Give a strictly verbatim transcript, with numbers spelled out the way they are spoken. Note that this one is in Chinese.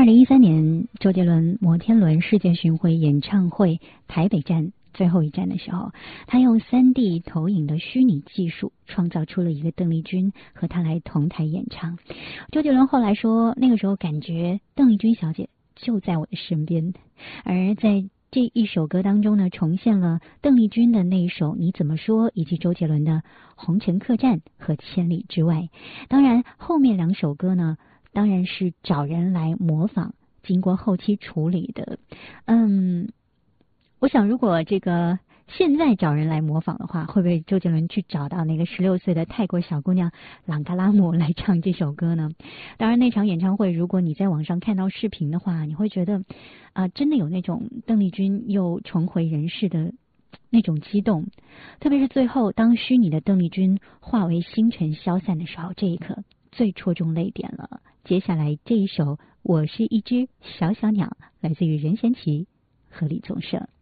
二零一三年，周杰伦摩天轮世界巡回演唱会台北站最后一站的时候，他用 三 D 投影的虚拟技术创造出了一个邓丽君和他来同台演唱。周杰伦后来说，那个时候感觉邓丽君小姐就在我的身边，而在这一首歌当中呢，重现了邓丽君的那一首《你怎么说》，以及周杰伦的《红尘客栈》和《千里之外》。当然，后面两首歌呢，当然是找人来模仿，经过后期处理的。嗯，我想如果这个现在找人来模仿的话，会不会周杰伦去找到那个十六岁的泰国小姑娘朗嘎拉姆来唱这首歌呢？当然，那场演唱会，如果你在网上看到视频的话，你会觉得啊、呃，真的有那种邓丽君又重回人世的那种激动。特别是最后，当虚拟的邓丽君化为星辰消散的时候，这一刻最戳中泪点了。接下来这一首《我是一只小小鸟》，来自于任贤齐和李宗盛。